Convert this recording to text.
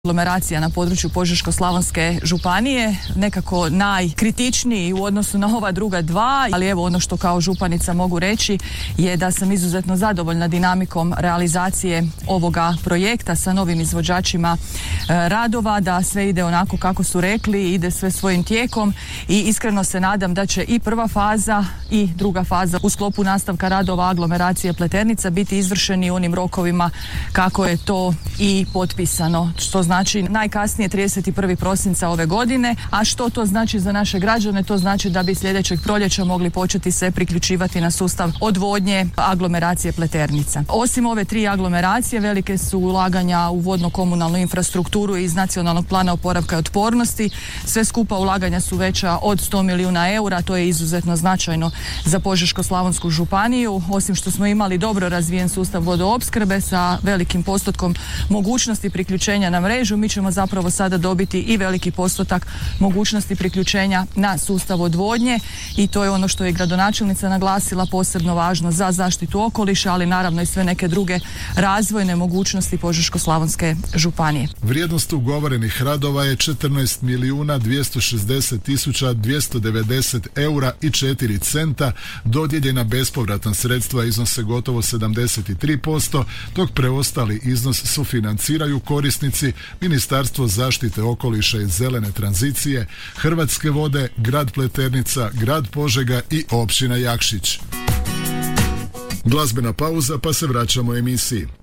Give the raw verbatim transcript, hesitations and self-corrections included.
aglomeracija na području Požeško-slavonske županije, nekako najkritičniji u odnosu na ova druga dva, ali evo ono što kao županica mogu reći je da sam izuzetno zadovoljna dinamikom realizacije ovoga projekta sa novim izvođačima e, radova, da sve ide onako kako su rekli, ide sve svojim tijekom i iskreno se nadam da će i prva faza i druga faza u sklopu nastavka radova aglomeracije Pleternica biti izvršeni u onim rokovima kako je to i potpisano, što znači najkasnije trideset prvog prosinca ove godine. A što to znači za naše građane? To znači da bi sljedećeg proljeća mogli početi se priključivati na sustav odvodnje aglomeracije Pleternica. Osim ove tri aglomeracije, velike su ulaganja u vodno-komunalnu infrastrukturu iz Nacionalnog plana oporavka i otpornosti. Sve skupa ulaganja su veća od sto milijuna eura, to je izuzetno značajno za Požeško-slavonsku županiju. Osim što smo imali dobro razvijen sustav vodoopskrbe sa velikim postotkom mogućnosti priključenja na mrežu, mi ćemo zapravo sada dobiti i veliki postotak mogućnosti priključenja na sustav odvodnje i to je ono što je gradonačelnica naglasila, posebno važno za zaštitu okoliša, ali naravno i sve neke druge razvojne mogućnosti Požeško-slavonske županije. Vrijednost ugovorenih radova je četrnaest milijuna dvjesto šezdeset tisuća dvjesto devedeset eura i četiri centa, dodijeljena bespovratna sredstva iznose gotovo sedamdeset tri posto, dok preostali iznos sufinanciraju korisnici Ministarstvo zaštite okoliša i zelene tranzicije, Hrvatske vode, grad Pleternica, grad Požega i općina Jakšić. Glazbena pauza, pa se vraćamo emisiji.